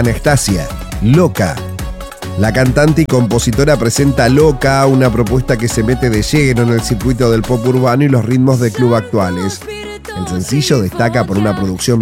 Anastasia, Loca. La cantante y compositora presenta Loca, una propuesta que se mete de lleno en el circuito del pop urbano y los ritmos de club actuales. El sencillo destaca por una producción